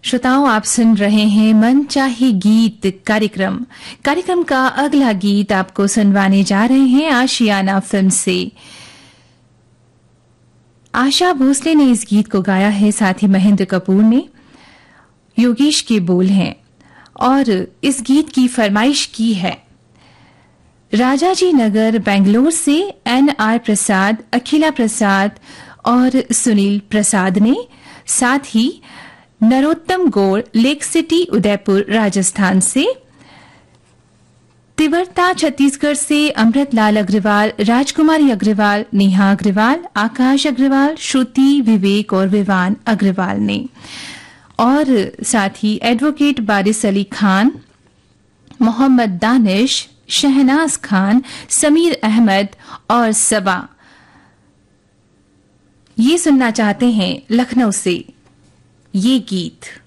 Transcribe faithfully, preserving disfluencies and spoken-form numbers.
श्रोताओं, आप सुन रहे हैं मन चाहे गीत कार्यक्रम। कार्यक्रम का अगला गीत आपको सुनवाने जा रहे हैं आशियाना फिल्म से। आशा भोसले ने इस गीत को गाया है, साथ ही महेंद्र कपूर ने। योगेश के बोल हैं और इस गीत की फरमाइश की है राजाजी नगर बेंगलोर से एन आर प्रसाद, अखिला प्रसाद और सुनील प्रसाद ने, साथ ही नरोत्तम गौड़, लेक सिटी, उदयपुर, राजस्थान से। तिवरता छत्तीसगढ़ से अमृतलाल अग्रवाल, राजकुमारी अग्रवाल, नेहा अग्रवाल, आकाश अग्रवाल, श्रुति, विवेक और विवान अग्रवाल ने। और साथ ही एडवोकेट बारिस अली खान, मोहम्मद दानिश, शहनाज खान, समीर अहमद और सबा ये सुनना चाहते हैं लखनऊ से ये गीत।